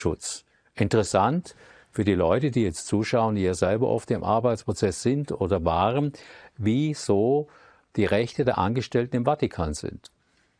Schutz. Interessant für die Leute, die jetzt zuschauen, die ja selber oft im Arbeitsprozess sind oder waren, wie so die Rechte der Angestellten im Vatikan sind.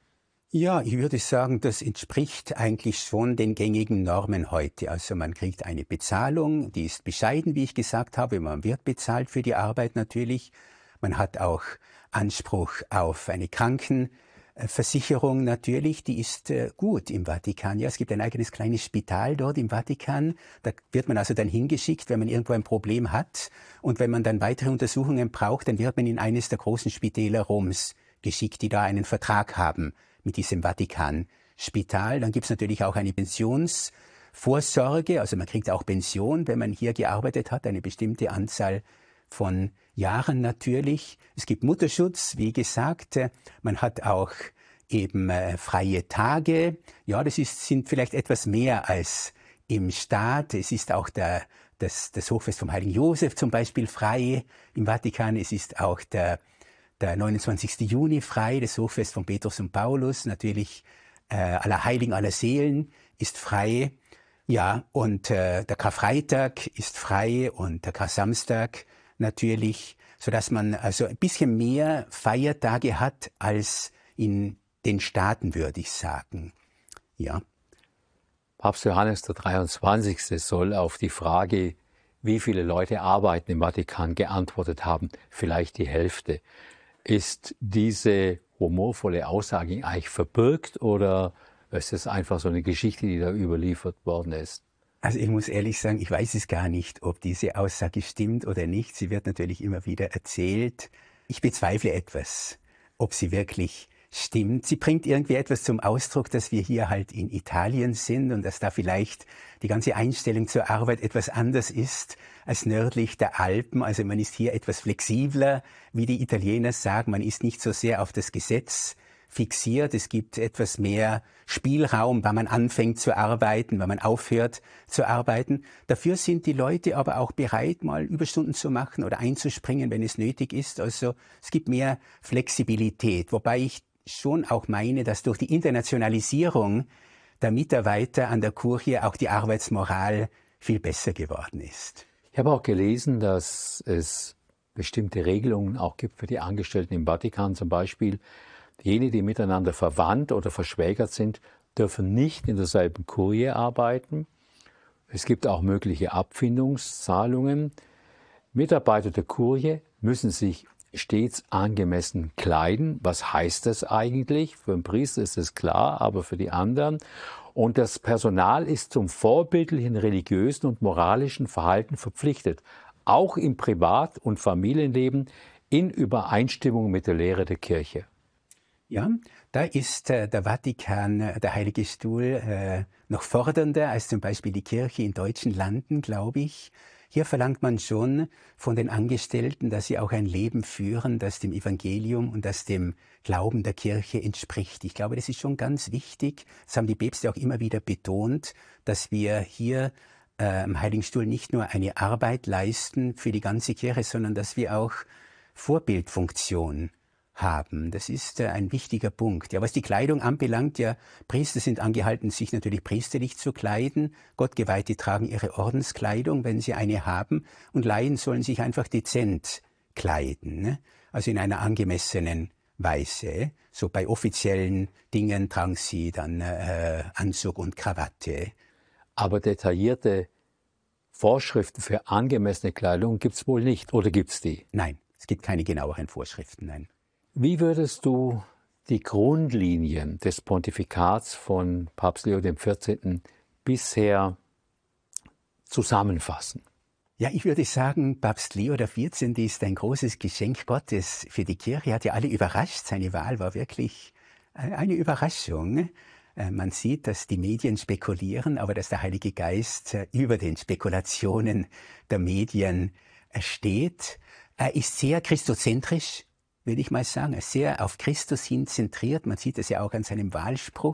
Ja, ich würde sagen, das entspricht eigentlich schon den gängigen Normen heute. Also man kriegt eine Bezahlung, die ist bescheiden, wie ich gesagt habe. Man wird bezahlt für die Arbeit natürlich. Man hat auch Anspruch auf eine Krankenversicherung natürlich. Die ist gut im Vatikan. Ja, es gibt ein eigenes kleines Spital dort im Vatikan. Da wird man also dann hingeschickt, wenn man irgendwo ein Problem hat. Und wenn man dann weitere Untersuchungen braucht, dann wird man in eines der großen Spitäler Roms geschickt, die da einen Vertrag haben mit diesem Vatikan-Spital. Dann gibt es natürlich auch eine Pensionsvorsorge, also man kriegt auch Pension, wenn man hier gearbeitet hat, eine bestimmte Anzahl von Jahren natürlich. Es gibt Mutterschutz, wie gesagt, man hat auch eben freie Tage. Ja, sind vielleicht etwas mehr als im Staat. Es ist auch das Hochfest vom Heiligen Josef zum Beispiel frei im Vatikan. Es ist auch der 29. Juni frei, das Hochfest von Petrus und Paulus, natürlich Allerheiligen, Allerseelen ist frei, ja, und der Karfreitag ist frei und der Kar-Samstag natürlich, sodass man also ein bisschen mehr Feiertage hat als in den Staaten, würde ich sagen, ja. Papst Johannes der 23. soll auf die Frage, wie viele Leute arbeiten im Vatikan, geantwortet haben, vielleicht die Hälfte. Ist diese humorvolle Aussage eigentlich verbürgt oder ist es einfach so eine Geschichte, die da überliefert worden ist? Also ich muss ehrlich sagen, ich weiß es gar nicht, ob diese Aussage stimmt oder nicht. Sie wird natürlich immer wieder erzählt. Ich bezweifle etwas, ob sie wirklich stimmt. Sie bringt irgendwie etwas zum Ausdruck, dass wir hier halt in Italien sind und dass da vielleicht die ganze Einstellung zur Arbeit etwas anders ist als nördlich der Alpen. Also man ist hier etwas flexibler, wie die Italiener sagen. Man ist nicht so sehr auf das Gesetz fixiert. Es gibt etwas mehr Spielraum, wann man anfängt zu arbeiten, wann man aufhört zu arbeiten. Dafür sind die Leute aber auch bereit, mal Überstunden zu machen oder einzuspringen, wenn es nötig ist. Also es gibt mehr Flexibilität, wobei ich schon auch meine, dass durch die Internationalisierung der Mitarbeiter an der Kurie auch die Arbeitsmoral viel besser geworden ist. Ich habe auch gelesen, dass es bestimmte Regelungen auch gibt für die Angestellten im Vatikan. Zum Beispiel, jene, die miteinander verwandt oder verschwägert sind, dürfen nicht in derselben Kurie arbeiten. Es gibt auch mögliche Abfindungszahlungen. Mitarbeiter der Kurie müssen sich stets angemessen kleiden. Was heißt das eigentlich? Für einen Priester ist es klar, aber für die anderen. Und das Personal ist zum vorbildlichen religiösen und moralischen Verhalten verpflichtet, auch im Privat- und Familienleben in Übereinstimmung mit der Lehre der Kirche. Ja, da ist der Vatikan, der Heilige Stuhl, noch fordernder als zum Beispiel die Kirche in deutschen Landen, glaube ich. Hier verlangt man schon von den Angestellten, dass sie auch ein Leben führen, das dem Evangelium und das dem Glauben der Kirche entspricht. Ich glaube, das ist schon ganz wichtig. Das haben die Päpste auch immer wieder betont, dass wir hier am Heiligen Stuhl nicht nur eine Arbeit leisten für die ganze Kirche, sondern dass wir auch Vorbildfunktion haben. Das ist ein wichtiger Punkt. Ja, was die Kleidung anbelangt, ja, Priester sind angehalten, sich natürlich priesterlich zu kleiden. Gottgeweihte tragen ihre Ordenskleidung, wenn sie eine haben. Und Laien sollen sich einfach dezent kleiden, ne? Also in einer angemessenen Weise. So bei offiziellen Dingen tragen sie dann Anzug und Krawatte. Aber detaillierte Vorschriften für angemessene Kleidung gibt es wohl nicht, oder gibt es die? Nein, es gibt keine genaueren Vorschriften, nein. Wie würdest du die Grundlinien des Pontifikats von Papst Leo XIV. Bisher zusammenfassen? Ja, ich würde sagen, Papst Leo XIV. Ist ein großes Geschenk Gottes für die Kirche. Hat ja alle überrascht. Seine Wahl war wirklich eine Überraschung. Man sieht, dass die Medien spekulieren, aber dass der Heilige Geist über den Spekulationen der Medien steht. Er ist sehr christozentrisch, würde ich mal sagen. Er ist sehr auf Christus hin zentriert. Man sieht das ja auch an seinem Wahlspruch.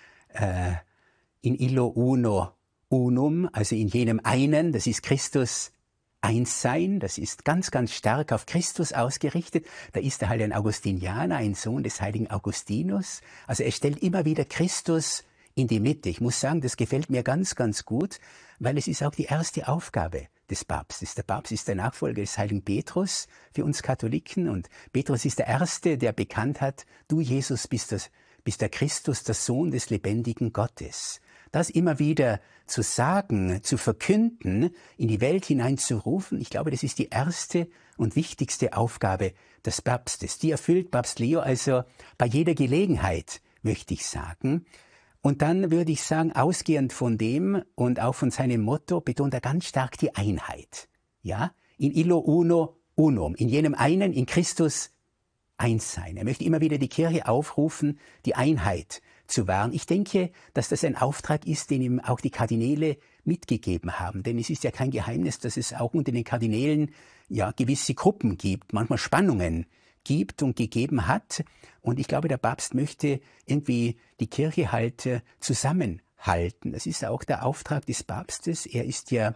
In illo uno unum, also in jenem einen, das ist Christus eins sein, das ist ganz, ganz stark auf Christus ausgerichtet. Da ist er halt ein Augustinianer, ein Sohn des heiligen Augustinus. Also er stellt immer wieder Christus in die Mitte. Ich muss sagen, das gefällt mir ganz, ganz gut, weil es ist auch die erste Aufgabe des Papstes. Der Papst ist der Nachfolger des heiligen Petrus für uns Katholiken und Petrus ist der Erste, der bekannt hat, du Jesus bist der Christus, der Sohn des lebendigen Gottes. Das immer wieder zu sagen, zu verkünden, in die Welt hineinzurufen, ich glaube, das ist die erste und wichtigste Aufgabe des Papstes. Die erfüllt Papst Leo also bei jeder Gelegenheit, möchte ich sagen. Und dann würde ich sagen, ausgehend von dem und auch von seinem Motto betont er ganz stark die Einheit. Ja, in illo uno unum, in jenem einen, in Christus eins sein. Er möchte immer wieder die Kirche aufrufen, die Einheit zu wahren. Ich denke, dass das ein Auftrag ist, den ihm auch die Kardinäle mitgegeben haben. Denn es ist ja kein Geheimnis, dass es auch unter den Kardinälen ja gewisse Gruppen gibt, manchmal Spannungen gibt und gegeben hat. Und ich glaube, der Papst möchte irgendwie die Kirche halt zusammenhalten. Das ist auch der Auftrag des Papstes. Er ist ja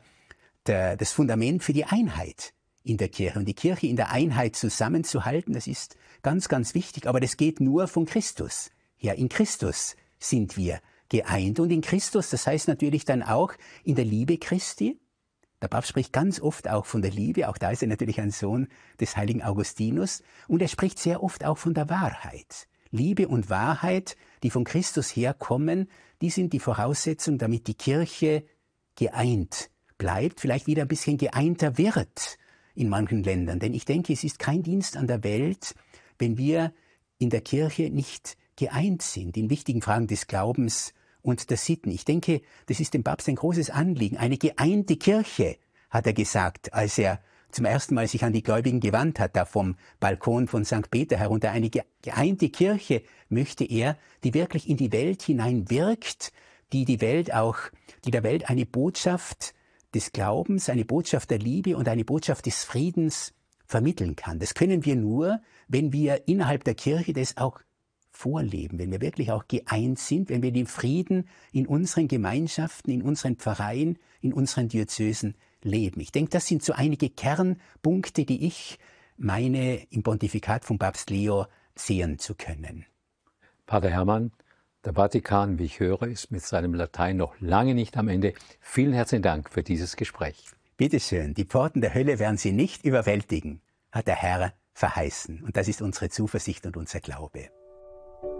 das Fundament für die Einheit in der Kirche. Und die Kirche in der Einheit zusammenzuhalten, das ist ganz, ganz wichtig. Aber das geht nur von Christus. Ja, in Christus sind wir geeint. Und in Christus, das heißt natürlich dann auch in der Liebe Christi. Der Papst spricht ganz oft auch von der Liebe. Auch da ist er natürlich ein Sohn des heiligen Augustinus. Und er spricht sehr oft auch von der Wahrheit. Liebe und Wahrheit, die von Christus herkommen, die sind die Voraussetzung, damit die Kirche geeint bleibt, vielleicht wieder ein bisschen geeinter wird in manchen Ländern. Denn ich denke, es ist kein Dienst an der Welt, wenn wir in der Kirche nicht geeint sind, in wichtigen Fragen des Glaubens und der Sitten. Ich denke, das ist dem Papst ein großes Anliegen. Eine geeinte Kirche, hat er gesagt, als er zum ersten Mal sich an die Gläubigen gewandt hat, da vom Balkon von St. Peter herunter. Eine geeinte Kirche möchte er, die wirklich in die Welt hinein wirkt, die der Welt eine Botschaft des Glaubens, eine Botschaft der Liebe und eine Botschaft des Friedens vermitteln kann. Das können wir nur, wenn wir innerhalb der Kirche das auch vorleben, wenn wir wirklich auch geeint sind, wenn wir den Frieden in unseren Gemeinschaften, in unseren Pfarreien, in unseren Diözesen leben. Ich denke, das sind so einige Kernpunkte, die ich meine, im Pontifikat von Papst Leo sehen zu können. Pater Hermann, der Vatikan, wie ich höre, ist mit seinem Latein noch lange nicht am Ende. Vielen herzlichen Dank für dieses Gespräch. Bitte schön, die Pforten der Hölle werden Sie nicht überwältigen, hat der Herr verheißen. Und das ist unsere Zuversicht und unser Glaube.